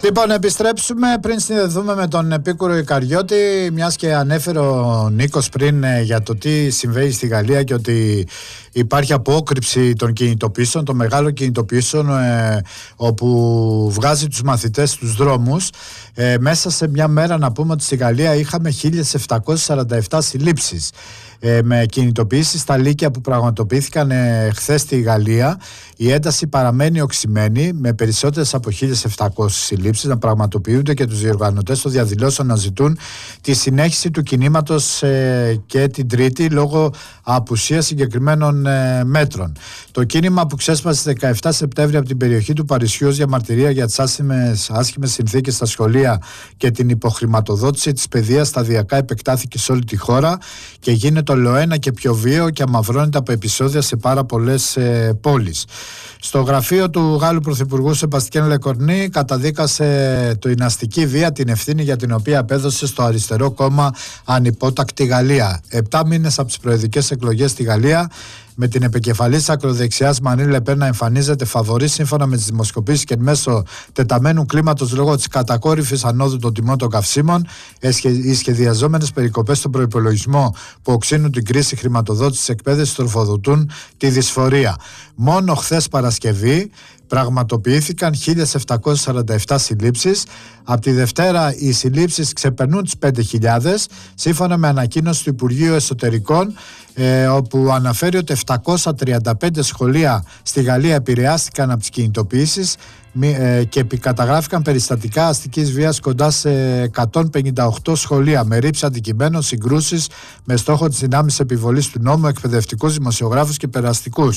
Λοιπόν, επιστρέψουμε πριν συνδεθούμε με τον Επίκουρο Ικαριώτη, μιας και ανέφερε ο Νίκος πριν για το τι συμβαίνει στη Γαλλία και ότι υπάρχει απόκρυψη των κινητοποιήσεων, των μεγάλων κινητοποιήσεων, όπου βγάζει τους μαθητές στους δρόμους. Μέσα σε μια μέρα να πούμε ότι στη Γαλλία είχαμε 1.747 συλλήψεις με κινητοποιήσεις στα λύκεια που πραγματοποιήθηκαν χθες στη Γαλλία. Η ένταση παραμένει οξυμένη, με περισσότερες από 1.700 συλλήψεις να πραγματοποιούνται και τους διοργανωτές των διαδηλώσεων να ζητούν τη συνέχιση του κινήματος και την Τρίτη λόγω απουσίας συγκεκριμένων μέτρων. Το κίνημα που ξέσπασε στις 17 Σεπτέμβρη από την περιοχή του Παρισιού ως διαμαρτυρία για τις άσχημες συνθήκες στα σχολεία και την υποχρηματοδότηση της παιδείας σταδιακά επεκτάθηκε σε όλη τη χώρα και γίνεται ολοένα και πιο βίαιο και αμαυρώνεται από επεισόδια σε πάρα πολλές πόλεις. Στο γραφείο του Γάλλου Πρωθυπουργού Σεμπαστιέν Λεκορνή καταδίκασε την αστική βία, την ευθύνη για την οποία απέδωσε στο αριστερό κόμμα Ανυπότακτη Γαλλία. 7 μήνες από τις προεδρικές εκλογές στη Γαλλία, με την επικεφαλής ακροδεξιάς Μαρίν Λε Πεν να εμφανίζεται φαβορή σύμφωνα με τις δημοσκοπήσεις και μέσω τεταμένου κλίματος λόγω της κατακόρυφης ανόδου των τιμών των καυσίμων, οι σχεδιαζόμενες περικοπές στον προϋπολογισμό που οξύνουν την κρίση χρηματοδότησης εκπαίδευσης τροφοδοτούν τη δυσφορία. Μόνο χθες Παρασκευή πραγματοποιήθηκαν 1.747 συλλήψεις. Από τη Δευτέρα οι συλλήψεις ξεπερνούν τις 5.000 σύμφωνα με ανακοίνωση του Υπουργείου Εσωτερικών, όπου αναφέρει ότι 735 σχολεία στη Γαλλία επηρεάστηκαν από τις κινητοποιήσεις και καταγράφηκαν περιστατικά αστικής βίας κοντά σε 158 σχολεία με ρήψη αντικειμένων, συγκρούσεις με στόχο τις δυνάμεις επιβολής του νόμου, εκπαιδευτικούς, δημοσιογράφους και περαστικούς.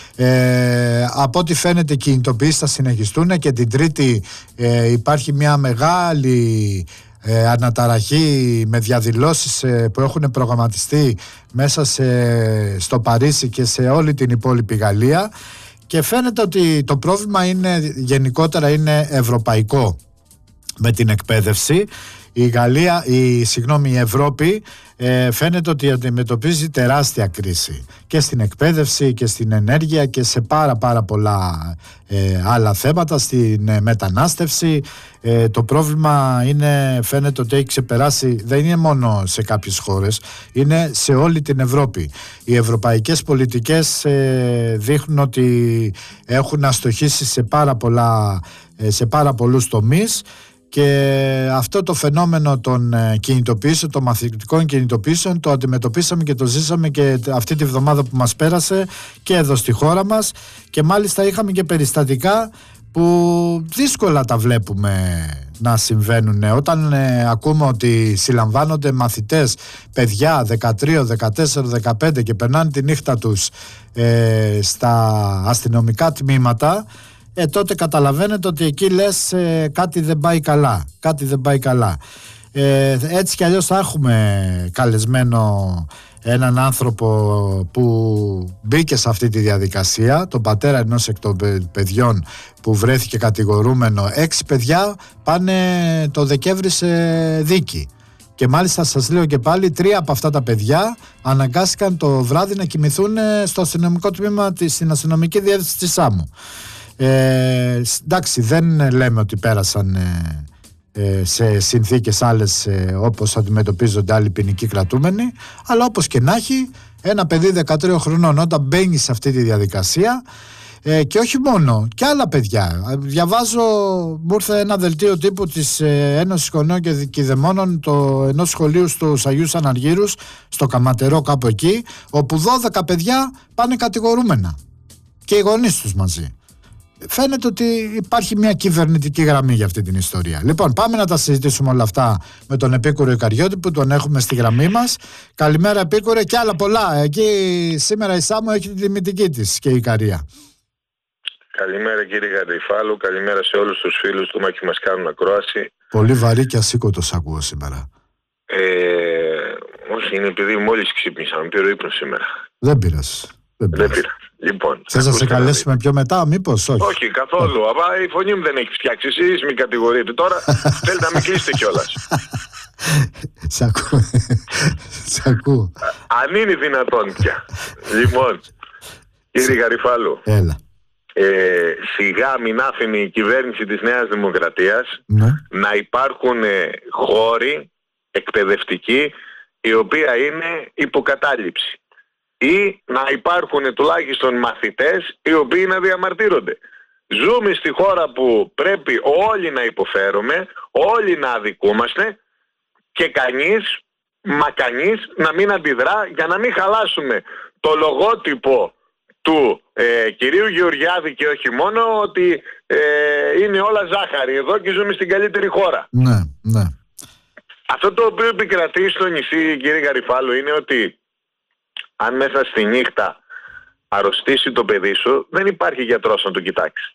Από ό,τι φαίνεται οι κινητοποιήσεις θα συνεχιστούν και την Τρίτη υπάρχει μια μεγάλη αναταραχή με διαδηλώσεις που έχουν προγραμματιστεί μέσα στο Παρίσι και σε όλη την υπόλοιπη Γαλλία, και φαίνεται ότι το πρόβλημα γενικότερα είναι ευρωπαϊκό με την εκπαίδευση. Η Ευρώπη φαίνεται ότι αντιμετωπίζει τεράστια κρίση και στην εκπαίδευση και στην ενέργεια και σε πάρα πολλά άλλα θέματα, στην μετανάστευση. Το πρόβλημα φαίνεται ότι έχει ξεπεράσει, δεν είναι μόνο σε κάποιες χώρες, είναι σε όλη την Ευρώπη. Οι ευρωπαϊκές πολιτικές δείχνουν ότι έχουν αστοχήσει σε πάρα πολλούς τομείς. Και αυτό το φαινόμενο των κινητοποιήσεων, των μαθητικών κινητοποιήσεων, το αντιμετωπίσαμε και το ζήσαμε και αυτή τη βδομάδα που μας πέρασε και εδώ στη χώρα μας, και μάλιστα είχαμε και περιστατικά που δύσκολα τα βλέπουμε να συμβαίνουν. Όταν ακούμε ότι συλλαμβάνονται μαθητές, παιδιά 13, 14, 15 και περνάνε τη νύχτα τους στα αστυνομικά τμήματα, τότε καταλαβαίνετε ότι εκεί λες κάτι δεν πάει καλά. Έτσι κι αλλιώς θα έχουμε καλεσμένο έναν άνθρωπο που μπήκε σε αυτή τη διαδικασία, τον πατέρα ενός εκ των παιδιών που βρέθηκε κατηγορούμενο. 6 παιδιά πάνε το Δεκέμβρη σε δίκη. Και μάλιστα σας λέω και πάλι, 3 από αυτά τα παιδιά αναγκάστηκαν το βράδυ να κοιμηθούν στο αστυνομικό τμήμα, στην αστυνομική διεύθυνση της Σάμου. Εντάξει, δεν λέμε ότι πέρασαν σε συνθήκες άλλες όπως αντιμετωπίζονται άλλοι ποινικοί κρατούμενοι, αλλά όπως και να έχει, ένα παιδί 13 χρονών όταν μπαίνει σε αυτή τη διαδικασία, και όχι μόνο, και άλλα παιδιά. Διαβάζω, μου ήρθε ένα δελτίο τύπου της Ένωσης Γονέων και Δικηδεμόνων ενός σχολείου στους Αγίους Αναργύρους, στο Καματερό κάπου εκεί, όπου 12 παιδιά πάνε κατηγορούμενα και οι γονείς τους μαζί. Φαίνεται ότι υπάρχει μια κυβερνητική γραμμή για αυτή την ιστορία. Λοιπόν, πάμε να τα συζητήσουμε όλα αυτά με τον Επίκουρο Ικαριώτη που τον έχουμε στη γραμμή μας. Καλημέρα Επίκουρε, και άλλα πολλά. Εκεί σήμερα η Σάμο έχει την τιμητική της και η Ικαρία. Καλημέρα κύριε Γαριφάλου, καλημέρα σε όλους τους φίλους του Μάκη μας κάνουν ακρόαση. Πολύ βαρύ και ασήκωτο σ' ακούω σήμερα. Όχι, είναι επειδή μόλις ξύπνησα, με πήρε ο ύπνος σήμερα. Δεν πειράζει. Δεν πήρα. Λοιπόν, θες να σε καλέσουμε πιο μετά, μήπως? Όχι, καθόλου. Αλλά η φωνή μου δεν έχει φτιάξει. Εσείς μην κατηγορείτε τώρα. Θέλετε να μην κλείσετε κιόλας. Σ' ακούω. Αν είναι δυνατόν πια. Λοιπόν, κύριε Γαριφάλου. Έλα. σιγά μην άφηνε η κυβέρνηση της Νέας Δημοκρατίας να υπάρχουν χώροι εκπαιδευτικοί οι οποίοι είναι υποκατάληψη, ή να υπάρχουν τουλάχιστον μαθητές οι οποίοι να διαμαρτύρονται. Ζούμε στη χώρα που πρέπει όλοι να υποφέρουμε, όλοι να αδικούμαστε και κανείς να μην αντιδρά, για να μην χαλάσουμε το λογότυπο του κυρίου Γεωργιάδη, και όχι μόνο, ότι είναι όλα ζάχαρη εδώ και ζούμε στην καλύτερη χώρα. Ναι. Αυτό το οποίο επικρατεί στο νησί, κύριε Γαριφάλου, είναι ότι αν μέσα στη νύχτα αρρωστήσει το παιδί σου, δεν υπάρχει γιατρός να το κοιτάξει.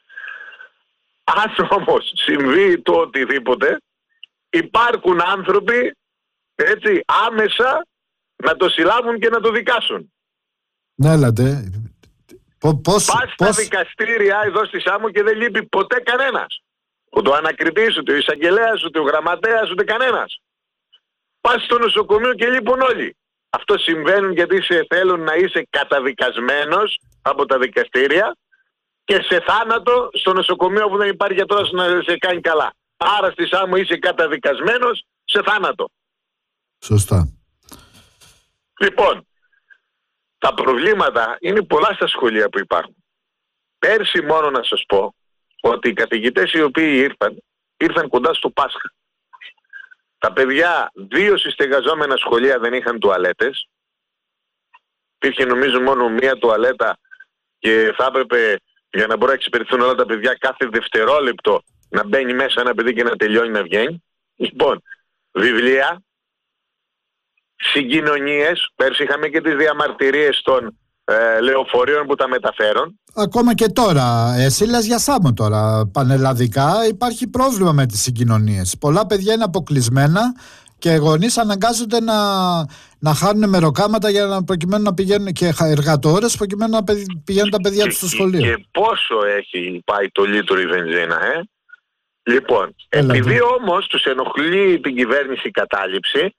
Αν όμως συμβεί το οτιδήποτε, υπάρχουν άνθρωποι, έτσι, άμεσα να το συλλάβουν και να το δικάσουν. Ναι, έλατε. Πας στα δικαστήρια εδώ στη Σάμο και δεν λείπει ποτέ κανένας. Ούτε ο ανακριτής, ούτε ο εισαγγελέας, ούτε ο γραμματέας, ούτε κανένας. Πας στο νοσοκομείο και λείπουν όλοι. Αυτό συμβαίνει γιατί σε θέλουν να είσαι καταδικασμένος από τα δικαστήρια και σε θάνατο στο νοσοκομείο που δεν υπάρχει γιατρός να σε κάνει καλά. Άρα στη Σάμο είσαι καταδικασμένος σε θάνατο. Σωστά. Λοιπόν, τα προβλήματα είναι πολλά στα σχολεία που υπάρχουν. Πέρσι μόνο να σας πω ότι οι καθηγητές οι οποίοι ήρθαν κοντά στο Πάσχα. Τα παιδιά 2 συστεγαζόμενα σχολεία δεν είχαν τουαλέτες. Υπήρχε νομίζω μόνο μία τουαλέτα και θα έπρεπε, για να μπορούν να εξυπηρετηθούν όλα τα παιδιά, κάθε δευτερόλεπτο να μπαίνει μέσα ένα παιδί και να τελειώνει να βγαίνει. Λοιπόν, βιβλία, συγκοινωνίες. Πέρσι είχαμε και τις διαμαρτυρίες των λεωφορείων που τα μεταφέρουν. Ακόμα και τώρα, εσύ λες για Σάμο τώρα, πανελλαδικά υπάρχει πρόβλημα με τις συγκοινωνίες. Πολλά παιδιά είναι αποκλεισμένα και οι γονείς αναγκάζονται να χάνουν μεροκάματα για να προκειμένου να πηγαίνουν, και εργατόρες προκειμένου να πηγαίνουν τα παιδιά τους στο σχολείο. Και πόσο έχει πάει το λίτρο η βενζίνα, Λοιπόν, επειδή όμως τους ενοχλεί την κυβέρνηση η κατάληψη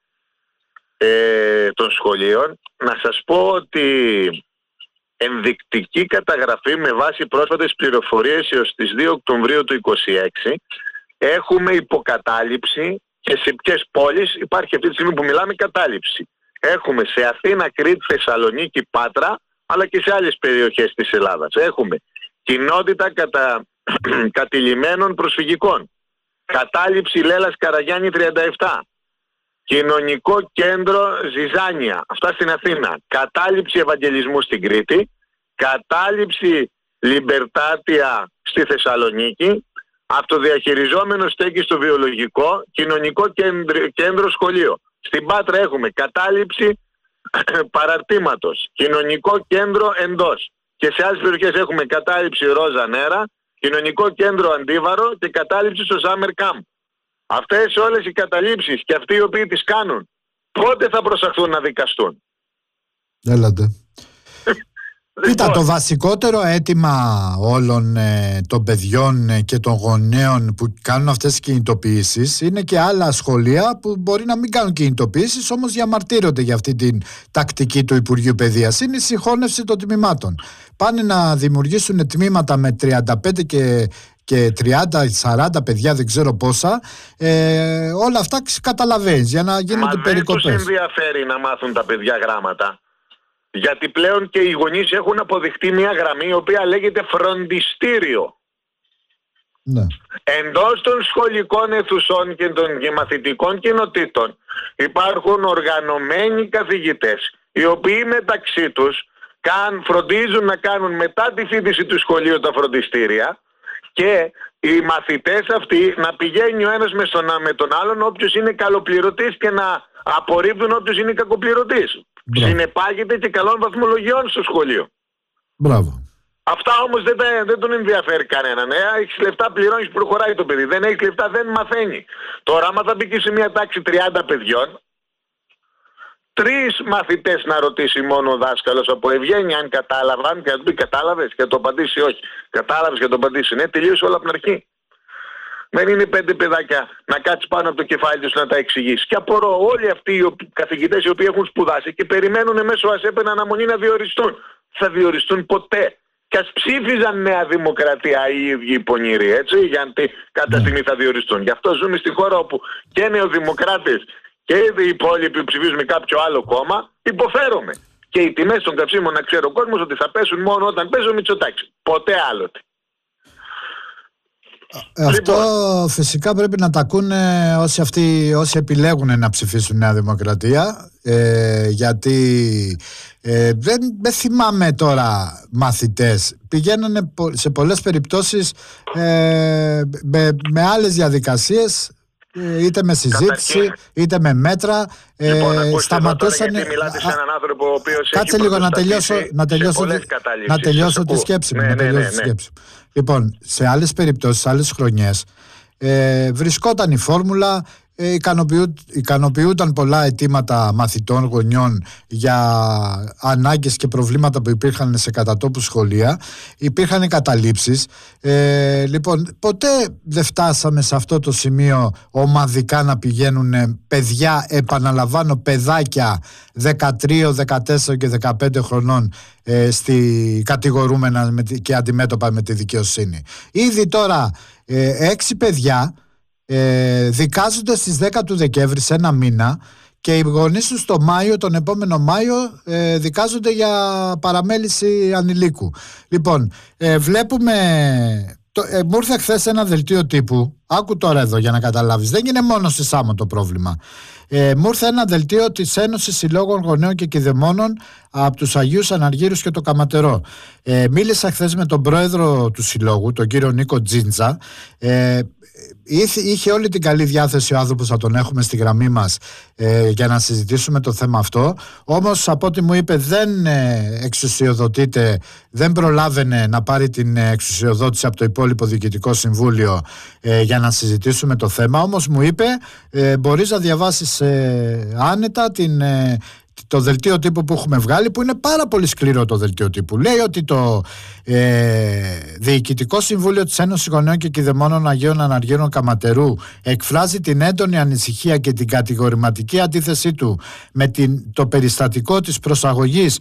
των σχολείων, να σας πω ότι ενδεικτική καταγραφή με βάση πρόσφατες πληροφορίες έως τις 2 Οκτωβρίου του 2026 έχουμε υποκατάληψη. Και σε ποιες πόλεις υπάρχει αυτή τη στιγμή που μιλάμε κατάληψη? Έχουμε σε Αθήνα, Κρήτη, Θεσσαλονίκη, Πάτρα, αλλά και σε άλλες περιοχές της Ελλάδας. Έχουμε κοινότητα κατηλημένων προσφυγικών, κατάληψη Λέλας Καραγιάννη 37, κοινωνικό κέντρο Ζιζάνια, αυτά στην Αθήνα, κατάληψη Ευαγγελισμού στην Κρήτη, κατάληψη Λιμπερτάτια στη Θεσσαλονίκη, αυτοδιαχειριζόμενο στέκει στο βιολογικό, κοινωνικό κέντρο σχολείο. Στην Πάτρα έχουμε κατάληψη παραρτήματος, κοινωνικό κέντρο εντός. Και σε άλλες περιοχές έχουμε κατάληψη Ρόζα Νέρα, κοινωνικό κέντρο Αντίβαρο και κατάληψη στο Summer Camp. Αυτές όλες οι καταλήψεις και αυτοί οι οποίοι τις κάνουν, πότε θα προσαχθούν να δικαστούν? Έλατε. Κοίτα, το βασικότερο αίτημα όλων των παιδιών και των γονέων που κάνουν αυτές τις κινητοποιήσεις είναι και άλλα σχολεία που μπορεί να μην κάνουν κινητοποιήσεις, όμως διαμαρτύρονται για αυτή την τακτική του Υπουργείου Παιδείας. Είναι η συγχώνευση των τμήματων. Πάνε να δημιουργήσουν τμήματα με 35 και 30-40 παιδιά, δεν ξέρω πόσα, όλα αυτά καταλαβαίνεις, για να γίνονται περικοπές. Δεν τους ενδιαφέρει να μάθουν τα παιδιά γράμματα. Γιατί πλέον και οι γονείς έχουν αποδειχτεί μια γραμμή η οποία λέγεται φροντιστήριο. Ναι. Εντός των σχολικών αιθουσών και των μαθητικών κοινοτήτων υπάρχουν οργανωμένοι καθηγητές οι οποίοι μεταξύ τους φροντίζουν να κάνουν μετά τη φοιτηση του σχολείου τα φροντιστήρια και οι μαθητές αυτοί να πηγαίνει ο ένας με τον άλλον όποιος είναι καλοπληρωτής και να απορρίπτουν όποιος είναι κακοπληρωτής. Συνεπάγεται και καλών βαθμολογιών στο σχολείο. Μπράβο. Αυτά όμως δεν τον ενδιαφέρει κανέναν. Έχεις λεφτά, πληρώνεις, προχωράει το παιδί. Δεν έχεις λεφτά, δεν μαθαίνει. Τώρα άμα θα μπει σε μια τάξη 30 παιδιών, 3 μαθητές να ρωτήσει μόνο ο δάσκαλος από ευγένεια αν κατάλαβαν, και να του πει κατάλαβες, και να το απαντήσει όχι. Κατάλαβες και να το απαντήσει ναι, τελείωσε όλα από την αρχή. Δεν είναι 5 παιδάκια να κάτσει πάνω από το κεφάλι τους να τα εξηγήσει. Και απορώ όλοι αυτοί οι καθηγητές οι οποίοι έχουν σπουδάσει και περιμένουν μέσω ΑΣΕΠ αναμονή να διοριστούν. Θα διοριστούν ποτέ. και ας ψήφιζαν Νέα Δημοκρατία οι ίδιοι οι πονηροί, έτσι, γιατί κάποια στιγμή θα διοριστούν. Γι' αυτό ζούμε στη χώρα όπου και νεοδημοκράτες και οι υπόλοιποι ψηφίζουμε κάποιο άλλο κόμμα, υποφέρομαι. Και οι τιμές των καυσίμων, να ξέρει ο κόσμος, ότι θα πέσουν μόνο όταν παίζει ο Μητσοτάκης. Ποτέ άλλοτε. Αυτό φυσικά πρέπει να τα ακούνε όσοι επιλέγουν να ψηφίσουν Νέα Δημοκρατία, γιατί δεν θυμάμαι τώρα μαθητές, πηγαίνανε σε πολλές περιπτώσεις με άλλες διαδικασίες, είτε με συζήτηση είτε με μέτρα. Σταματούσαν. Γιατί μιλάτε σε έναν άνθρωπο ο οποίος κάτσε λίγο να τελειώσω τη σκέψη μου. Λοιπόν, σε άλλες περιπτώσεις, σε άλλες χρονιές, βρισκόταν η φόρμουλα, ικανοποιούνταν πολλά αιτήματα μαθητών, γονιών για ανάγκες και προβλήματα που υπήρχαν σε κατατόπους σχολεία, υπήρχαν καταλήψεις. Λοιπόν, ποτέ δεν φτάσαμε σε αυτό το σημείο ομαδικά να πηγαίνουν παιδιά, επαναλαμβάνω, παιδάκια 13, 14 και 15 χρονών στη κατηγορούμενα και αντιμέτωπα με τη δικαιοσύνη. Ήδη τώρα 6 παιδιά δικάζονται στις 10 του Δεκέμβρη, σε ένα μήνα, και οι γονείς τους τον επόμενο Μάιο δικάζονται για παραμέληση ανηλίκου. Λοιπόν, βλέπουμε, μου ήρθε χθες ένα δελτίο τύπου, άκου τώρα εδώ για να καταλάβεις, δεν είναι μόνο στη Σάμο το πρόβλημα. Μου ήρθε ένα δελτίο της Ένωσης Συλλόγων Γονέων και Κηδεμόνων από τους Αγίους Αναργύρους και το Καματερό. Μίλησα χθες με τον πρόεδρο του συλλόγου, τον κύριο Νίκο Τζίντζα. Είχε όλη την καλή διάθεση ο άνθρωπος, θα τον έχουμε στη γραμμή μας για να συζητήσουμε το θέμα αυτό. Όμως από ό,τι μου είπε δεν εξουσιοδοτείται, δεν προλάβαινε να πάρει την εξουσιοδότηση από το υπόλοιπο Διοικητικό Συμβούλιο για να συζητήσουμε το θέμα. Όμως μου είπε μπορείς να διαβάσεις άνετα το δελτίο τύπου που έχουμε βγάλει, που είναι πάρα πολύ σκληρό το δελτίο τύπου. Λέει ότι το Διοικητικό Συμβούλιο της Ένωσης Γονέων και Κηδεμόνων Αγίων Αναργύρων Καματερού εκφράζει την έντονη ανησυχία και την κατηγορηματική αντίθεσή του με το περιστατικό της προσαγωγής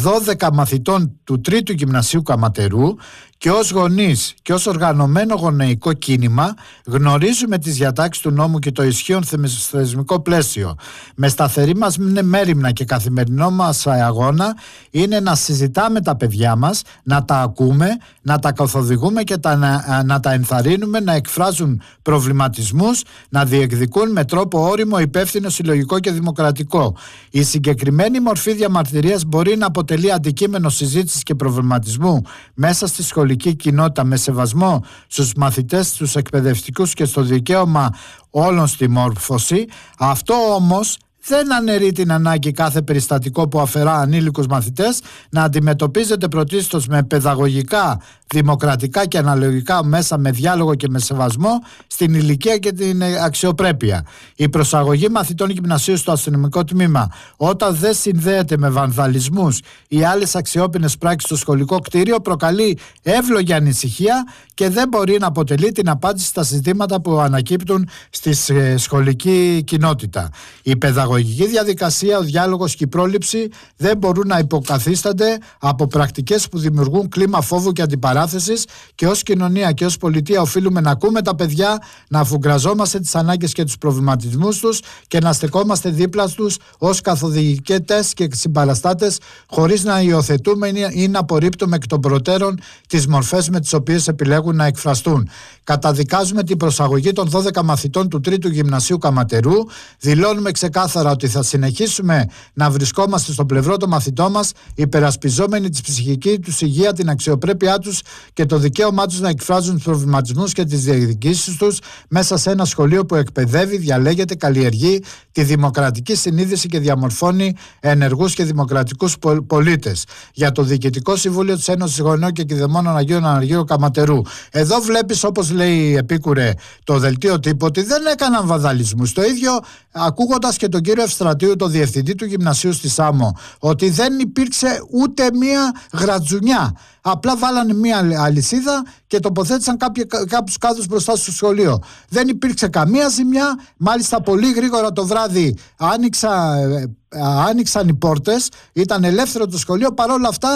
12 μαθητών του 3ου Γυμνασίου Καματερού, και ως γονείς και ως οργανωμένο γονεϊκό κίνημα γνωρίζουμε τις διατάξεις του νόμου και το ισχύον θεσμικό πλαίσιο. Με σταθερή μας μέριμνα και καθημερινό μας αγώνα είναι να συζητάμε τα παιδιά μας, να τα ακούμε, να τα καθοδηγούμε και να τα ενθαρρύνουμε να εκφράζουν προβληματισμούς, να διεκδικούν με τρόπο όριμο, υπεύθυνο, συλλογικό και δημοκρατικό. Η συγκεκριμένη μορφή διαμαρτυρίας μπορεί να αποτελεί αντικείμενο συζήτησης και προβληματισμού μέσα στη σχολική κοινότητα, με σεβασμό στους μαθητές, στους εκπαιδευτικούς και στο δικαίωμα όλων στη μόρφωση. Αυτό όμως δεν αναιρεί την ανάγκη κάθε περιστατικό που αφαιρά ανήλικους μαθητές να αντιμετωπίζεται πρωτίστως με παιδαγωγικά, δημοκρατικά και αναλογικά μέσα, με διάλογο και με σεβασμό στην ηλικία και την αξιοπρέπεια. Η προσαγωγή μαθητών γυμνασίου στο αστυνομικό τμήμα, όταν δεν συνδέεται με βανδαλισμούς ή άλλες αξιόπινες πράξεις στο σχολικό κτίριο, προκαλεί εύλογη ανησυχία και δεν μπορεί να αποτελεί την απάντηση στα συζητήματα που ανακύπτουν στη σχολική κοινότητα. Η παιδαγωγική διαδικασία, ο διάλογος και η πρόληψη δεν μπορούν να υποκαθίστανται από πρακτικές που δημιουργούν κλίμα φόβου και αντιπαράθεσης, και ως κοινωνία και ως πολιτεία οφείλουμε να ακούμε τα παιδιά, να αφουγκραζόμαστε τις ανάγκες και τους προβληματισμούς τους και να στεκόμαστε δίπλα τους ως καθοδηγητές και συμπαραστάτες, χωρίς να υιοθετούμε ή να απορρίπτουμε εκ των προτέρων τις μορφές με τις οποίες επιλέγουν να εκφραστούν. Καταδικάζουμε την προσαγωγή των 12 μαθητών του 3ου Γυμνασίου Καματερού. Δηλώνουμε ξεκάθαρα ότι θα συνεχίσουμε να βρισκόμαστε στο πλευρό των μαθητών μας, υπερασπιζόμενοι τη ψυχική τους υγεία, την αξιοπρέπειά τους και το δικαίωμά τους να εκφράζουν τους προβληματισμούς και τις διεκδικήσεις τους μέσα σε ένα σχολείο που εκπαιδεύει, διαλέγεται, καλλιεργεί τη δημοκρατική συνείδηση και διαμορφώνει ενεργούς και δημοκρατικούς πολίτες. Για το Διοικητικό Συμβούλιο της Ένωσης Γονέων και Κηδεμόνων Αγίων Αναργύρων Καματερού. Εδώ βλέπεις, όπως λέει Επίκουρε το δελτίο τύπου, ότι δεν έκαναν βανδαλισμούς. Το ίδιο ακούγοντας και τον κύριο Ευστρατείου, το διευθυντή του γυμνασίου στη Σάμο, ότι δεν υπήρξε ούτε μία γρατζουνιά. Απλά βάλανε μία αλυσίδα και τοποθέτησαν κάποιους κάδους μπροστά στο σχολείο. Δεν υπήρξε καμία ζημιά. Μάλιστα πολύ γρήγορα το βράδυ άνοιξαν οι πόρτες, ήταν ελεύθερο το σχολείο. Παρόλα αυτά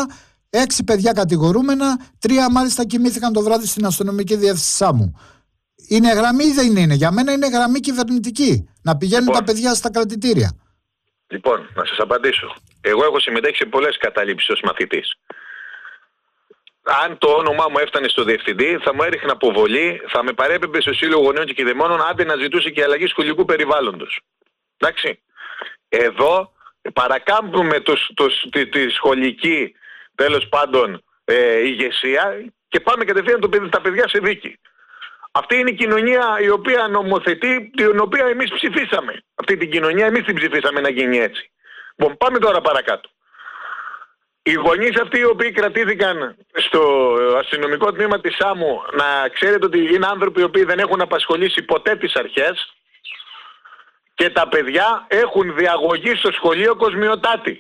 6 παιδιά κατηγορούμενα, 3 μάλιστα κοιμήθηκαν το βράδυ στην αστυνομική διεύθυνση Σάμου. Είναι γραμμή ή δεν είναι? Για μένα είναι γραμμή κυβερνητική. Να πηγαίνουν τα παιδιά στα κρατητήρια. Λοιπόν, να σας απαντήσω. Εγώ έχω συμμετέχει σε πολλές καταλήψεις ως μαθητής. Αν το όνομά μου έφτανε στο διευθυντή, θα μου έριχνε αποβολή, θα με παρέπεμπε στο Σύλλογο Γονέων και Κηδεμόνων, άντε να ζητούσε και αλλαγή σχολικού περιβάλλοντος. Εντάξει. Εδώ παρακάμπτουμε τη σχολική, τέλος πάντων, ηγεσία και πάμε κατευθείαν τα παιδιά σε δίκη. Αυτή είναι η κοινωνία η οποία νομοθετεί, την οποία εμείς ψηφίσαμε. Αυτή την κοινωνία εμείς την ψηφίσαμε να γίνει έτσι. Λοιπόν, πάμε τώρα παρακάτω. Οι γονείς αυτοί οι οποίοι κρατήθηκαν στο αστυνομικό τμήμα της Σάμου, να ξέρετε ότι είναι άνθρωποι οι οποίοι δεν έχουν απασχολήσει ποτέ τις αρχές και τα παιδιά έχουν διαγωγή στο σχολείο Κοσμιωτάτη.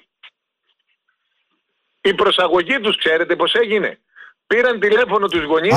Η τους ξέρετε πως έγινε? Πήραν τηλέφωνο τους γονείς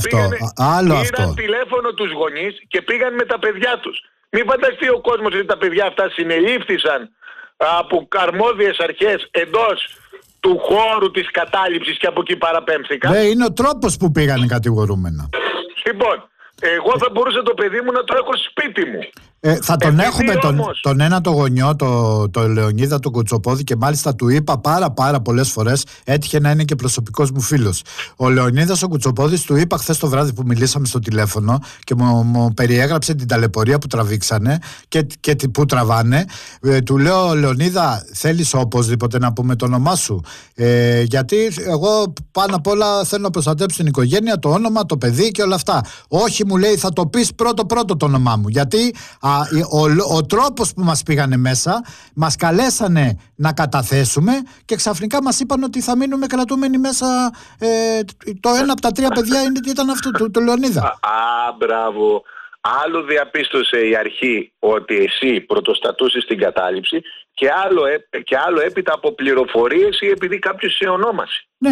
πήραν τηλέφωνο τους γονείς και πήγαν με τα παιδιά τους. Μην φανταστεί ο κόσμος ότι τα παιδιά αυτά συνελήφθησαν από αρμόδιες αρχές εντός του χώρου της κατάληψης και από εκεί παραπέμφθηκαν. Ναι, είναι ο τρόπος που πήγανε κατηγορούμενα. Λοιπόν, εγώ θα μπορούσα το παιδί μου να το έχω σπίτι μου. Θα τον έχουμε τον ένα το γονιό, το Λεωνίδα τον Κουτσοπόδη, και μάλιστα του είπα πάρα πολλές φορές, έτυχε να είναι και προσωπικός μου φίλος. Ο Λεωνίδας ο Κουτσοπόδης του είπα χθες το βράδυ που μιλήσαμε στο τηλέφωνο και μου περιέγραψε την ταλαιπωρία που τραβήξανε και που τραβάνε. Του λέω, Λεωνίδα, θέλεις οπωσδήποτε να πούμε το όνομά σου? Γιατί εγώ πάνω απ' όλα θέλω να προστατέψω την οικογένεια, το όνομα, το παιδί και όλα αυτά. Όχι, μου λέει, θα το πεις πρώτο το όνομά μου. Γιατί ο τρόπος που μας πήγανε μέσα, μας καλέσανε να καταθέσουμε και ξαφνικά μας είπαν ότι θα μείνουμε κρατούμενοι μέσα. Το ένα από τα 3 παιδιά ήταν αυτό, το Λεωνίδα. Μπράβο. Άλλο διαπίστωσε η αρχή ότι εσύ πρωτοστατούσες την κατάληψη και άλλο έπειτα από πληροφορίες ή επειδή κάποιος σε ονόμασε. Ναι.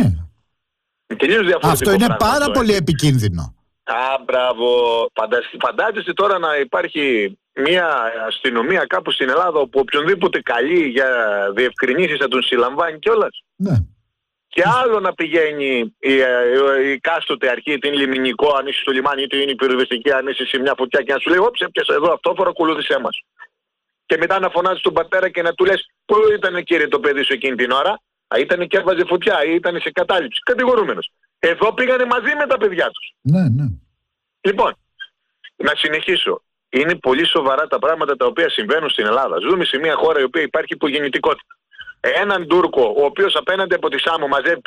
Αυτό είναι πάρα πολύ επικίνδυνο. Μπράβο. Φαντάζεστε τώρα να υπάρχει μια αστυνομία κάπου στην Ελλάδα όπου οποιονδήποτε καλεί για διευκρινήσεις θα τον συλλαμβάνει κιόλας. Ναι. Και άλλο να πηγαίνει η κάστοτε αρχή, είτε είναι λιμινικό, αν είσαι στο λιμάνι, είτε είναι η πυροσβεστική, αν είσαι σε μια φωτιά και να σου λέει, όψε, πιάσα εδώ αυτόφορο, ακολούθησέ μας. Και μετά να φωνάζεις τον πατέρα και να του λες, πού ήταν κύριε το παιδί σου εκείνη την ώρα? Ήταν και έβαζε φωτιά ή ήταν σε κατάληψη. Κατηγορούμενος. Εδώ πήγανε μαζί με τα παιδιά τους. Ναι. Λοιπόν, να συνεχίσω. Είναι πολύ σοβαρά τα πράγματα τα οποία συμβαίνουν στην Ελλάδα. Ζούμε σε μια χώρα η οποία υπάρχει υπογεννητικότητα. Έναν Τούρκο, ο οποίος απέναντι από τη Σάμο μαζεύει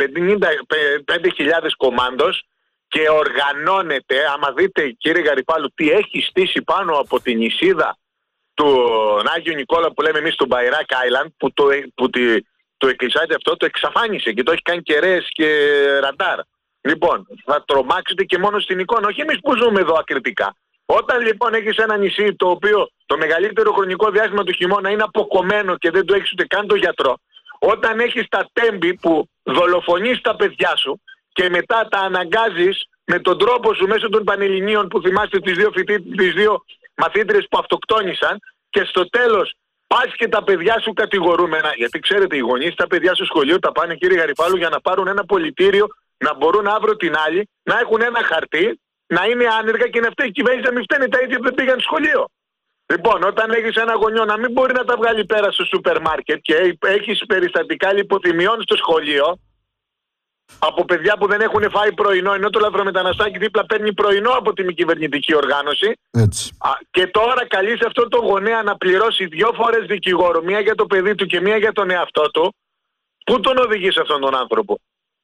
5.000 κομάντος και οργανώνεται, άμα δείτε κύριε Γαρυπάλου τι έχει στήσει πάνω από την νησίδα του Άγιο Νικόλα που λέμε εμείς του Μπαϊράκ Άιλαντ, που το εκκλησάκι αυτό το εξαφάνισε και το έχει κάνει κεραίες και ραντάρ. Λοιπόν, θα τρομάξετε και μόνο στην εικόνα, όχι εμείς που ζούμε εδώ ακριτικά. Όταν λοιπόν έχεις ένα νησί το οποίο το μεγαλύτερο χρονικό διάστημα του χειμώνα είναι αποκομμένο και δεν το έχεις ούτε καν το γιατρό, όταν έχεις τα τέμπη που δολοφονείς τα παιδιά σου και μετά τα αναγκάζεις με τον τρόπο σου μέσω των Πανελληνίων που θυμάστε τις δύο μαθήτριες που αυτοκτόνησαν και στο τέλος πας και τα παιδιά σου κατηγορούμενα, γιατί ξέρετε οι γονείς τα παιδιά στο σχολείο τα πάνε κύριε Γαρυπάλου για να πάρουν ένα πολιτήριο, να μπορούν αύριο την άλλη να έχουν ένα χαρτί, να είναι άνεργα και να φταίει η κυβέρνηση να μην φταίνε τα ίδια που δεν πήγαν σχολείο. Λοιπόν, όταν έχεις ένα γονιό να μην μπορεί να τα βγάλει πέρα στο σούπερ μάρκετ και έχεις περιστατικά λιποθυμιών στο σχολείο από παιδιά που δεν έχουν φάει πρωινό, ενώ το λαθρομεταναστάκι δίπλα παίρνει πρωινό από τη μη κυβερνητική οργάνωση. Έτσι. Και τώρα καλείς αυτόν τον γονέα να πληρώσει 2 φορές δικηγόρο, μία για το παιδί του και μία για τον εαυτό του. Πού τον οδηγείς αυτόν τον άνθρωπο?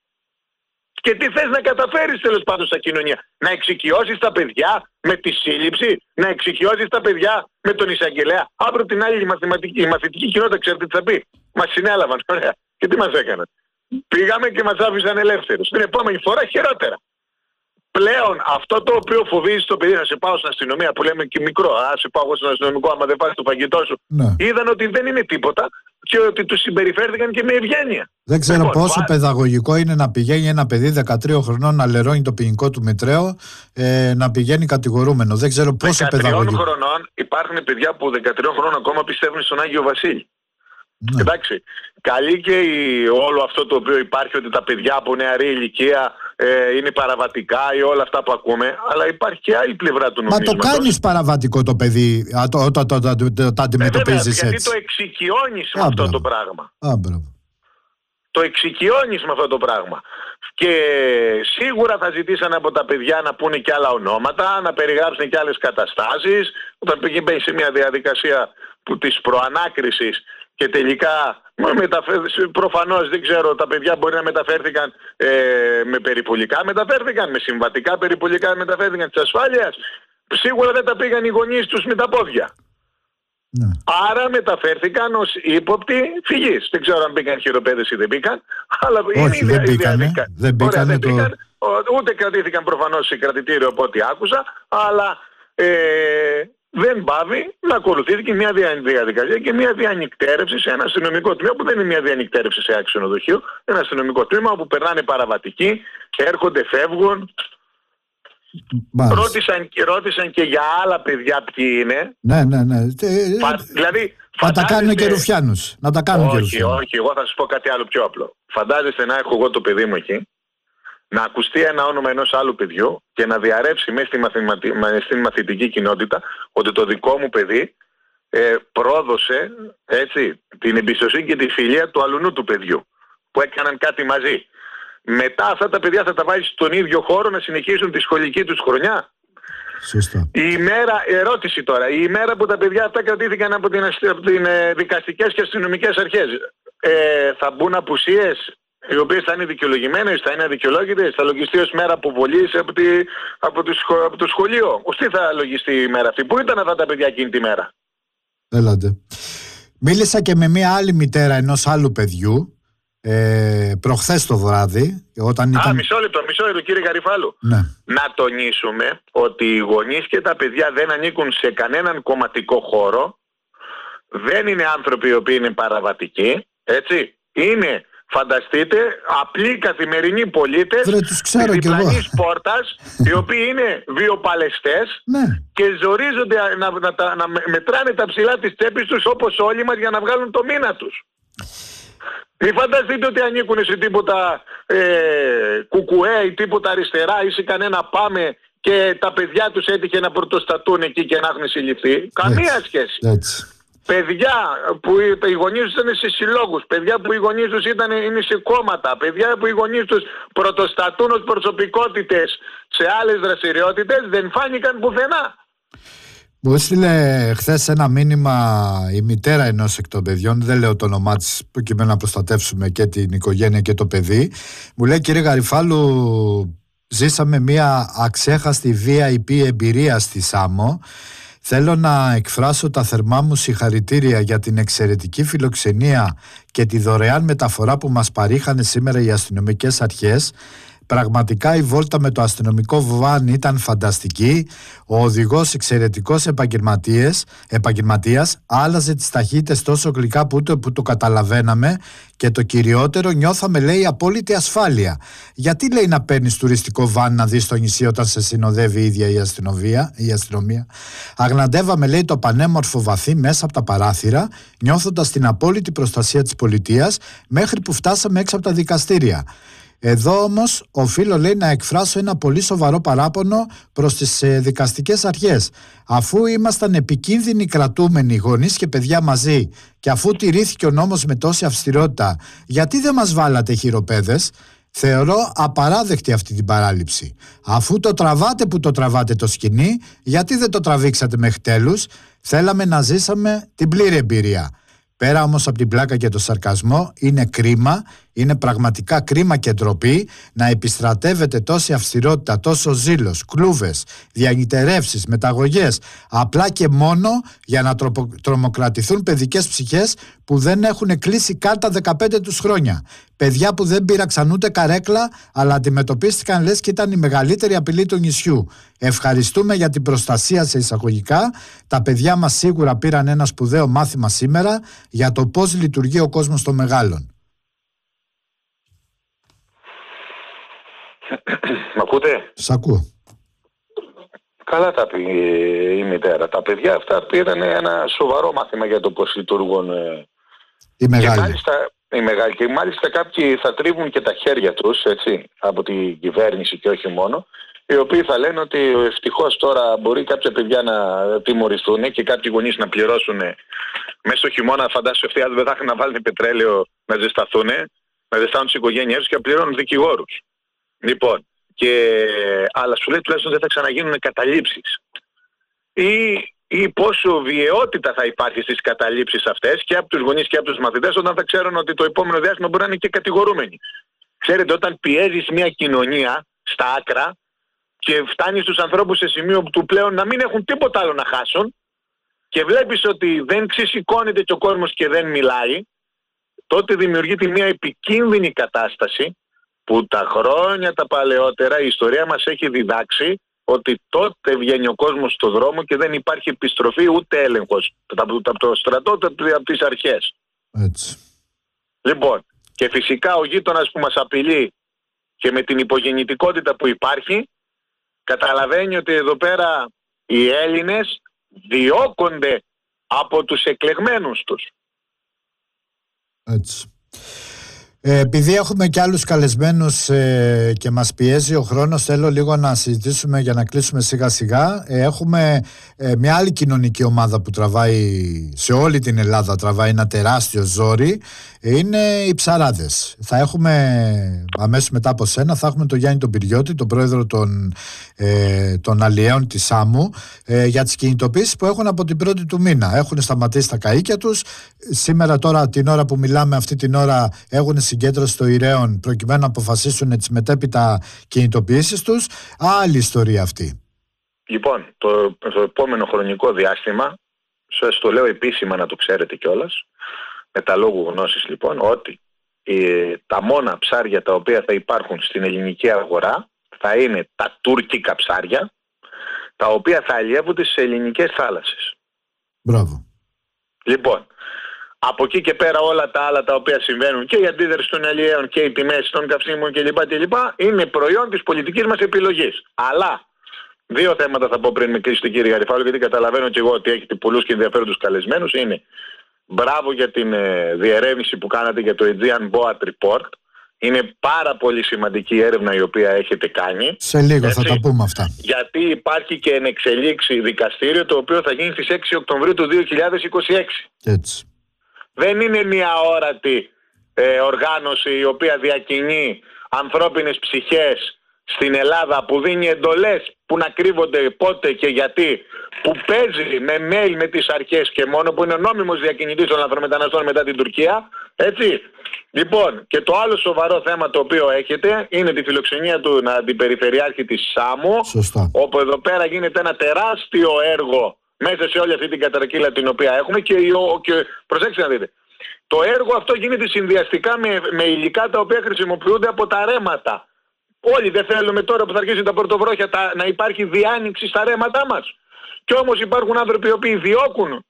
Και τι θες να καταφέρεις τέλος πάντων στα κοινωνία? Να εξοικειώσεις τα παιδιά με τη σύλληψη, να εξοικειώσεις τα παιδιά με τον εισαγγελέα. Αύριο την άλλη η μαθητική κοινότητα ξέρετε τι θα πει? Μας συνέλαβαν, ωραία. Και τι μας έκαναν? Πήγαμε και μας άφησαν ελεύθερους. Την επόμενη φορά χειρότερα. Πλέον αυτό το οποίο φοβίζει το παιδί, να σε πάω στην αστυνομία που λέμε και μικρό, σε πάω εγώ στον αστυνομικό άμα δεν πας το φαγητό σου. Ναι. Είδαν ότι δεν είναι τίποτα και ότι τους συμπεριφέρθηκαν και με ευγένεια. Δεν ξέρω λοιπόν, πόσο παιδαγωγικό είναι να πηγαίνει ένα παιδί 13 χρονών να λερώνει το ποινικό του μητραίο, να πηγαίνει κατηγορούμενο. Δεν ξέρω πόσο παιδαγωγικό. 13 χρονών υπάρχουν παιδιά που 13 χρόνων ακόμα πιστεύουν στον Άγιο Βασίλη. Ναι. Εντάξει, καλή και όλο αυτό το οποίο υπάρχει, ότι τα παιδιά από νεαρή ηλικία είναι παραβατικά ή όλα αυτά που ακούμε, αλλά υπάρχει και άλλη πλευρά του νομίσματος. Μα το κάνεις παραβατικό το παιδί όταν το αντιμετωπίζεις έτσι. Γιατί το εξοικειώνεις με αυτό το πράγμα. Το εξοικειώνεις με αυτό το πράγμα. Και σίγουρα θα ζητήσανε από τα παιδιά να πούνε και άλλα ονόματα, να περιγράψουν και άλλες καταστάσεις. Όταν πήγαινε σε μια διαδικασία της προανάκρισης και τελικά προφανώς δεν ξέρω, τα παιδιά μπορεί να μεταφέρθηκαν με περιπολικά, μεταφέρθηκαν με συμβατικά περιπολικά, μεταφέρθηκαν της ασφάλειας. Σίγουρα δεν τα πήγαν οι γονείς τους με τα πόδια. Ναι. Άρα μεταφέρθηκαν ως ύποπτοι φυγής. Δεν ξέρω αν μπήκαν χειροπέδες ή δεν μπήκαν. Αλλά όχι, δεν μπήκαν. Ούτε κρατήθηκαν προφανώς σε κρατητήριο από ό,τι άκουσα. Αλλά δεν πάβει να ακολουθήσει και μια διαδικασία και μια διανυκτέρευση σε ένα αστυνομικό τμήμα, που δεν είναι μια διανυκτέρευση σε ξενοδοχείο. Ένα αστυνομικό τμήμα όπου περνάνε παραβατικοί, έρχονται, φεύγουν. Ρώτησαν και για άλλα παιδιά ποιοι είναι. Ναι. Δηλαδή, να τα κάνουν και ρουφιάνους. Όχι, εγώ θα σας πω κάτι άλλο πιο απλό. Φαντάζεστε να έχω εγώ το παιδί μου εκεί, να ακουστεί ένα όνομα ενός άλλου παιδιού και να διαρρεύσει μέσα στη μαθητική κοινότητα ότι το δικό μου παιδί πρόδωσε την εμπιστοσύνη και τη φιλία του αλουνού του παιδιού, που έκαναν κάτι μαζί. Μετά αυτά τα παιδιά θα τα βάζει στον ίδιο χώρο να συνεχίσουν τη σχολική τους χρονιά. Σωστά. Ερώτηση τώρα. Η ημέρα που τα παιδιά αυτά κρατήθηκαν από την δικαστικές και αστυνομικές αρχές, θα μπουν απουσίες οι οποίες θα είναι δικαιολογημένες, θα είναι αδικαιολόγητες, θα λογιστεί ως μέρα αποβολής από το σχολείο? Τι θα λογιστεί η μέρα αυτή? Πού ήταν αυτά τα παιδιά εκείνη τη μέρα? Έλατε. Μίλησα και με μία άλλη μητέρα ενός άλλου παιδιού προχθές το βράδυ, όταν ήταν... Μισό λεπτό κύριε Γαριφάλου. Ναι. Να τονίσουμε ότι οι γονείς και τα παιδιά δεν ανήκουν σε κανέναν κομματικό χώρο, δεν είναι άνθρωποι οι οποίοι είναι παραβατικοί, έτσι. Είναι, φανταστείτε, απλοί καθημερινοί πολίτες της διπλανής πόρτας, οι οποίοι είναι βιοπαλαιστές και ζορίζονται να μετράνε τα ψηλά της τσέπης τους όπως όλοι μας για να βγάλουν το μήνα τους. Μην φανταστείτε ότι ανήκουν σε τίποτα κουκουέ ή τίποτα αριστερά ή σε κανένα πάμε και τα παιδιά τους έτυχε να πρωτοστατούν εκεί και να έχουν συλληφθεί. Καμία σχέση. Παιδιά που οι γονείς τους ήταν σε συλλόγους, παιδιά που οι γονείς τους είναι σε κόμματα, παιδιά που οι γονείς τους πρωτοστατούν ως προσωπικότητες σε άλλες δραστηριότητες, δεν φάνηκαν πουθενά. Μου έστειλε χθες ένα μήνυμα η μητέρα ενός εκ των παιδιών, δεν λέω το όνομά της προκειμένου να προστατεύσουμε και την οικογένεια και το παιδί. Μου λέει: κύριε Γαριφάλου, ζήσαμε μια αξέχαστη VIP εμπειρία στη Σάμο. Θέλω να εκφράσω τα θερμά μου συγχαρητήρια για την εξαιρετική φιλοξενία και τη δωρεάν μεταφορά που μας παρήχανε σήμερα οι αστυνομικές αρχές. Πραγματικά η βόλτα με το αστυνομικό βαν ήταν φανταστική. Ο οδηγός εξαιρετικός επαγγελματίας, άλλαζε τις ταχύτητες τόσο γλυκά που ούτε που το καταλαβαίναμε, και το κυριότερο, νιώθαμε, λέει, απόλυτη ασφάλεια. Γιατί, λέει, να παίρνεις τουριστικό βαν να δεις το νησί όταν σε συνοδεύει η ίδια η αστυνομία? Αγναντεύαμε, λέει, το πανέμορφο βαθύ μέσα από τα παράθυρα, νιώθοντας την απόλυτη προστασία της πολιτείας, μέχρι που φτάσαμε έξω από τα δικαστήρια. Εδώ όμως οφείλω, λέει, να εκφράσω ένα πολύ σοβαρό παράπονο προς τις δικαστικές αρχές. Αφού ήμασταν επικίνδυνοι κρατούμενοι, γονείς και παιδιά μαζί, και αφού τηρήθηκε ο νόμος με τόση αυστηρότητα, γιατί δεν μας βάλατε χειροπέδες? Θεωρώ απαράδεκτη αυτή την παράληψη. Αφού το τραβάτε που το τραβάτε το σκηνή, γιατί δεν το τραβήξατε μέχρι τέλους? Θέλαμε να ζήσαμε την πλήρη εμπειρία. Πέρα όμως από την πλάκα και το σαρκασμό, είναι κρίμα, είναι πραγματικά κρίμα και ντροπή να επιστρατεύεται τόση αυστηρότητα, τόσο ζήλος, κλούβες, διανυτερεύσεις, μεταγωγές, απλά και μόνο για να τρομοκρατηθούν παιδικές ψυχές που δεν έχουν κλείσει καν τα 15 τους χρόνια. Παιδιά που δεν πήραξαν ούτε καρέκλα, αλλά αντιμετωπίστηκαν λες και ήταν η μεγαλύτερη απειλή του νησιού. Ευχαριστούμε για την προστασία σε εισαγωγικά. Τα παιδιά μας σίγουρα πήραν ένα σπουδαίο μάθημα σήμερα για το πώς λειτουργεί ο κόσμος των μεγάλων. Μ' ακούτε? Σ' ακούω. Καλά τα πει η μητέρα. Τα παιδιά αυτά πήραν ένα σοβαρό μάθημα για το πώς λειτουργούν Η μεγάλη. Και μάλιστα κάποιοι θα τρίβουν και τα χέρια τους, έτσι, από την κυβέρνηση και όχι μόνο, οι οποίοι θα λένε ότι ευτυχώς τώρα μπορεί κάποια παιδιά να τιμωρηθούν και κάποιοι γονείς να πληρώσουν μέσα στο χειμώνα. Φαντάσου αυτοί δεν θα έχουν να βάλουν πετρέλαιο να ζεσταθούν, να ζεστάνουν τις οικογένειές τους και να πληρώνουν δικηγόρους. Λοιπόν, αλλά σου λέει τουλάχιστον δεν θα ξαναγίνουν καταλήψεις. Ή πόσο βιαιότητα θα υπάρχει στις καταλήψεις αυτές και από τους γονείς και από τους μαθητές, όταν θα ξέρουν ότι το επόμενο διάστημα μπορεί να είναι και κατηγορούμενοι. Ξέρετε, όταν πιέζεις μια κοινωνία στα άκρα και φτάνεις στους ανθρώπους σε σημείο που πλέον να μην έχουν τίποτα άλλο να χάσουν και βλέπεις ότι δεν ξεσηκώνεται και ο κόσμος και δεν μιλάει, τότε δημιουργείται μια επικίνδυνη κατάσταση που τα χρόνια τα παλαιότερα η ιστορία μας έχει διδάξει ότι τότε βγαίνει ο κόσμος στον δρόμο και δεν υπάρχει επιστροφή ούτε έλεγχος από το στρατό, από τις αρχές. Έτσι. Λοιπόν, και φυσικά ο γείτονας που μας απειλεί και με την υπογεννητικότητα που υπάρχει, καταλαβαίνει ότι εδώ πέρα οι Έλληνες διώκονται από τους εκλεγμένους τους. Έτσι. Επειδή έχουμε και άλλους καλεσμένους και μας πιέζει ο χρόνος, θέλω λίγο να συζητήσουμε για να κλείσουμε σιγά σιγά. Έχουμε μια άλλη κοινωνική ομάδα που τραβάει σε όλη την Ελλάδα, τραβάει ένα τεράστιο ζόρι, είναι οι ψαράδες. Θα έχουμε αμέσως μετά από σένα, θα έχουμε τον Γιάννη τον Πυριώτη, τον πρόεδρο των αλλιέων της ΣΑΜΟΥ, για τις κινητοποίησεις που έχουν από την πρώτη του μήνα. Έχουν σταματήσει τα καΐκια τους. Σήμερα τώρα, την ώρα που μιλάμε, αυτή την ώρα έχουν συγκέντρωση στο Ηρέον προκειμένου να αποφασίσουν τις μετέπειτα κινητοποιήσεις τους. Άλλη ιστορία αυτή. Λοιπόν, το επόμενο χρονικό διάστημα, σας το λέω επίσημα να το ξέρετε κιόλας, με τα λόγου γνώσης λοιπόν, ότι τα μόνα ψάρια τα οποία θα υπάρχουν στην ελληνική αγορά θα είναι τα τουρκικά ψάρια, τα οποία θα αλλιεύονται στις ελληνικές θάλασσες. Μπράβο. Λοιπόν, από εκεί και πέρα όλα τα άλλα τα οποία συμβαίνουν και η αντίδραση των αλλιέων και οι τιμές των καυσίμων κλπ. Είναι προϊόν της πολιτικής μας επιλογής. Αλλά δύο θέματα θα πω πριν με κλείσει τον κύριο Γαριφάλου, γιατί καταλαβαίνω και εγώ ότι έχετε πολλούς και ενδιαφέροντους καλεσμένους. Είναι μπράβο για την διερεύνηση που κάνατε για το Aegean Boat Report. Είναι πάρα πολύ σημαντική έρευνα η οποία έχετε κάνει. Σε λίγο θα τα πούμε αυτά. Γιατί υπάρχει και εν εξελίξει δικαστήριο το οποίο θα γίνει στις 6 Οκτωβρίου του 2026. Έτσι. Δεν είναι μια αόρατη οργάνωση η οποία διακινεί ανθρώπινες ψυχές στην Ελλάδα, που δίνει εντολές που να κρύβονται πότε και γιατί, που παίζει με mail με τις αρχές και μόνο, που είναι ο νόμιμος διακινητής των λαθρομεταναστών μετά την Τουρκία. Έτσι. Λοιπόν, και το άλλο σοβαρό θέμα το οποίο έχετε είναι τη φιλοξενία του αντιπεριφερειάρχη της ΣΑΜΟΥ. Σωστά. Όπου εδώ πέρα γίνεται ένα τεράστιο έργο μέσα σε όλη αυτή την κατρακύλα την οποία έχουμε και προσέξτε να δείτε. Το έργο αυτό γίνεται συνδυαστικά με υλικά τα οποία χρησιμοποιούνται από τα ρέματα. Όλοι δεν θέλουμε τώρα που θα αρχίσουν τα πρωτοβρόχια να υπάρχει διάνοιξη στα ρέματά μας. Και όμως υπάρχουν άνθρωποι οι οποίοι διώκουν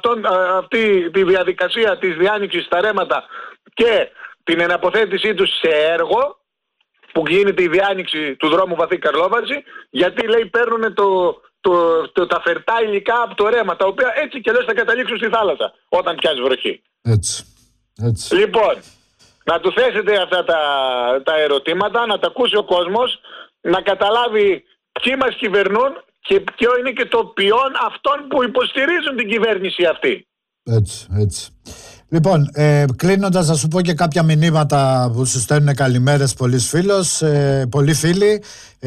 αυτή τη διαδικασία της διάνοιξης στα ρέματα και την εναποθέτησή τους σε έργο που γίνεται η διάνοιξη του δρόμου Βαθύ Καρλόβαση, γιατί λέει παίρνουν τα φερτά υλικά από το ρέμα, τα οποία έτσι και λες θα καταλήξουν στη θάλασσα όταν πιάσει βροχή. Έτσι. Λοιπόν, να του θέσετε αυτά τα ερωτήματα, να τα ακούσει ο κόσμος, να καταλάβει ποιοι μας κυβερνούν και ποιο είναι και το ποιόν αυτών που υποστηρίζουν την κυβέρνηση αυτή. Έτσι. Λοιπόν, κλείνοντας, θα σου πω και κάποια μηνύματα που σου στέλνουν καλημέρες πολλοί φίλοι.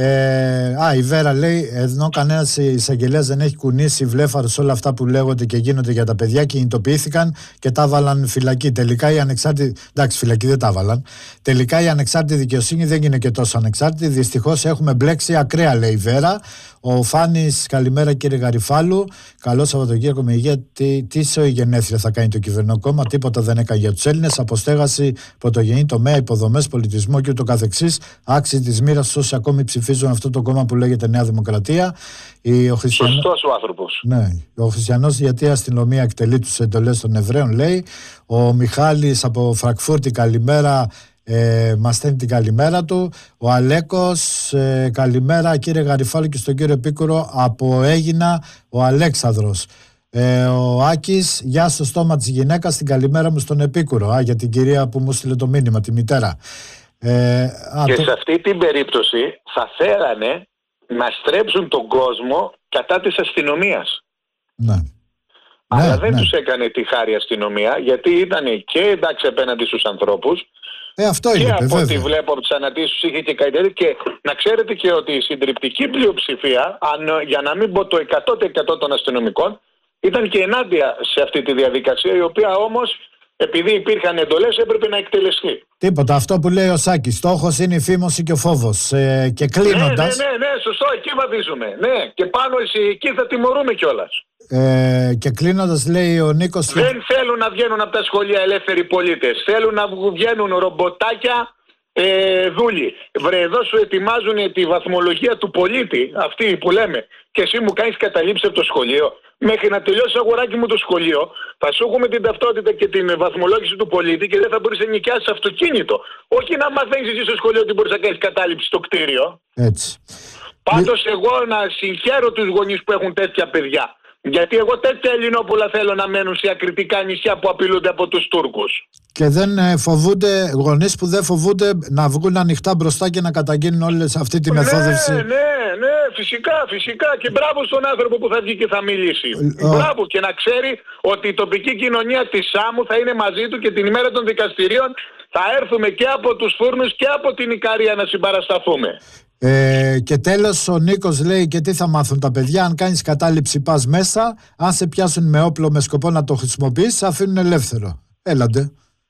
Η Βέρα λέει: ενώ κανένας εισαγγελέας δεν έχει κουνήσει βλέφαρος όλα αυτά που λέγονται και γίνονται για τα παιδιά, κινητοποιήθηκαν και τα έβαλαν φυλακή. Τελικά η ανεξάρτητη. Εντάξει, φυλακή δεν τα έβαλαν. Τελικά η ανεξάρτητη δικαιοσύνη δεν είναι και τόσο ανεξάρτητη. Δυστυχώς έχουμε μπλέξει ακραία, λέει η Βέρα. Ο Φάνης, καλημέρα κύριε Γαριφάλου. Καλό Σαββατοκύριακο με υγεία. Τι σε γενέθλια θα κάνει το κυβερνοκόμμα, τίποτα δεν έκανε για τους Έλληνες. Αποστέγαση, πρωτογενή τομέα, υποδομές, πολιτισμό και ούτω καθεξής. Άξιοι της μοίρας όσοι ακόμη ψηφίζουν αυτό το κόμμα που λέγεται Νέα Δημοκρατία. Σωστός ο άνθρωπος. Ναι. Ο Χριστιανός γιατί αστυνομία εκτελεί τους εντολές των Εβραίων, λέει. Ο Μιχάλης από Φραγκφούρτη, καλημέρα. Μας στέλνει την καλημέρα του. Ο Αλέκος, καλημέρα κύριε Γαριφάλου και στον κύριο Επίκουρο από Αίγινα, ο Αλέξανδρος. Ο Άκης, γεια στο στόμα της γυναίκας, την καλημέρα μου στον Επίκουρο. Για την κυρία που μου στείλε το μήνυμα, τη μητέρα. Σε αυτή την περίπτωση θα θέλανε να στρέψουν τον κόσμο κατά της αστυνομίας. Ναι. Αλλά δεν τους έκανε τη χάρη αστυνομία, γιατί ήταν και εντάξει απέναντι στους ανθρώπους. Αυτό και είναι, από ό,τι βλέπω από τις ανατήσεις είχε και κάτι. Και να ξέρετε και ότι η συντριπτική πλειοψηφία, για να μην πω το 100% των αστυνομικών, ήταν και ενάντια σε αυτή τη διαδικασία, η οποία όμως, επειδή υπήρχαν εντολές, έπρεπε να εκτελεστεί. Τίποτα. Αυτό που λέει ο Σάκης. Στόχος είναι η φήμωση και ο φόβος. Και κλείνοντας. Ναι, σωστό. Εκεί βαδίζουμε. Ναι, και πάνω εκεί θα τιμωρούμε κιόλας. Και κλείνοντας, λέει ο Νίκος. Δεν θέλουν να βγαίνουν από τα σχολεία ελεύθεροι πολίτες. Θέλουν να βγαίνουν ρομποτάκια δούλοι. Βρε, εδώ σου ετοιμάζουν τη βαθμολογία του πολίτη, αυτή που λέμε. Και εσύ μου κάνεις καταλήψεις από το σχολείο. Μέχρι να τελειώσει, αγοράκι μου, το σχολείο, θα σου έχουμε την ταυτότητα και την βαθμολόγηση του πολίτη και δεν θα μπορείς να νοικιάσεις αυτοκίνητο. Όχι να μαθαίνεις εσύ στο σχολείο ότι μπορείς να κάνεις κατάληψη στο κτίριο. Έτσι. Πάντως, εγώ να συγχαίρω τους γονείς που έχουν τέτοια παιδιά. Γιατί εγώ τέτοια Ελληνόπουλα θέλω να μένουν σε ακριτικά νησιά που απειλούνται από τους Τούρκους. Και δεν φοβούνται, γονείς που δεν φοβούνται να βγουν ανοιχτά μπροστά και να καταγγείλουν όλες αυτή τη μεθόδευση. Ναι, φυσικά. Και μπράβο στον άνθρωπο που θα βγει και θα μιλήσει. Μπράβο, και να ξέρει ότι η τοπική κοινωνία της Σάμου θα είναι μαζί του και την ημέρα των δικαστηρίων θα έρθουμε και από τους Φούρνους και από την Ικαρία να συμπαρασταθούμε. Και τέλος ο Νίκος λέει: και τι θα μάθουν τα παιδιά? Αν κάνεις κατάληψη, πας μέσα. Αν σε πιάσουν με όπλο με σκοπό να το χρησιμοποιήσεις, σε αφήνουν ελεύθερο. Έλατε.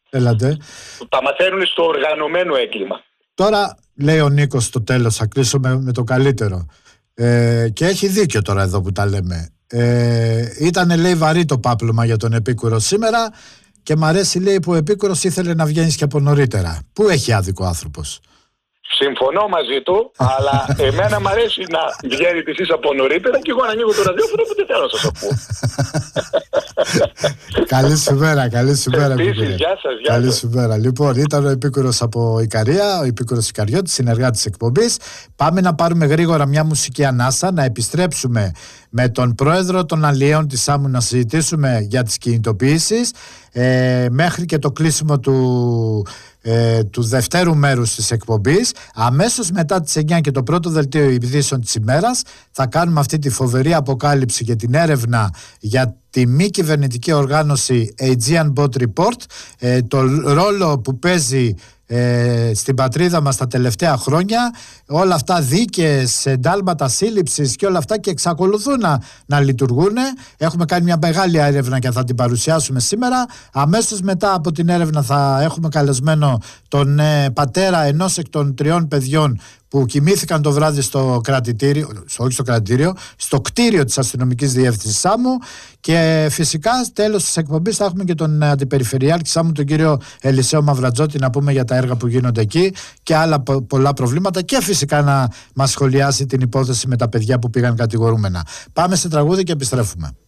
Τα μαθαίνουν στο οργανωμένο έγκλημα. Τώρα λέει ο Νίκος στο τέλος, θα κλείσω με το καλύτερο. Και έχει δίκιο τώρα εδώ που τα λέμε. Ήτανε, λέει, βαρύ το πάπλωμα για τον Επίκουρο σήμερα και μ' αρέσει, λέει, που ο Επίκουρος ήθελε να βγαίνεις και από νωρίτερα. Πού έχει άδικο ο άνθρωπος? Συμφωνώ μαζί του, αλλά εμένα μου αρέσει να βγαίνετε εσείς από νωρίτερα και εγώ να ανοίγω το ραδιόφωνο που δεν θέλω να σας το πω. Καλή σου μέρα. Επίσης, γεια σας. Καλή σου μέρα. Λοιπόν, ήταν ο Επίκουρος από Ικαρία, ο Επίκουρος Ικαριώτης, συνεργάτης της εκπομπής. Πάμε να πάρουμε γρήγορα μια μουσική ανάσα, να επιστρέψουμε με τον πρόεδρο των Αλλιέων της Σάμου να συζητήσουμε για τις κινητοποιήσεις μέχρι και το κλείσιμο του δευτέρου μέρους της εκπομπής. Αμέσως μετά τις 9 και το πρώτο δελτίο ειδήσεων της ημέρας θα κάνουμε αυτή τη φοβερή αποκάλυψη για την έρευνα για τη μη κυβερνητική οργάνωση Aegean Boat Report, το ρόλο που παίζει στην πατρίδα μας τα τελευταία χρόνια, όλα αυτά δίκες, εντάλματα σύλληψης και όλα αυτά, και εξακολουθούν να λειτουργούν. Έχουμε κάνει μια μεγάλη έρευνα και θα την παρουσιάσουμε σήμερα. Αμέσως μετά από την έρευνα θα έχουμε καλεσμένο τον πατέρα ενός εκ των 3 παιδιών που κοιμήθηκαν το βράδυ στο κρατητήριο, όχι στο κρατητήριο, στο κτίριο της αστυνομικής διεύθυνσης Σάμου. Και φυσικά τέλος της εκπομπής θα έχουμε και τον αντιπεριφερειάρχη Σάμου, τον κύριο Ελισαίο Μαυρατζώτη, να πούμε για τα έργα που γίνονται εκεί και άλλα πολλά προβλήματα, και φυσικά να μας σχολιάσει την υπόθεση με τα παιδιά που πήγαν κατηγορούμενα. Πάμε σε τραγούδι και επιστρέφουμε.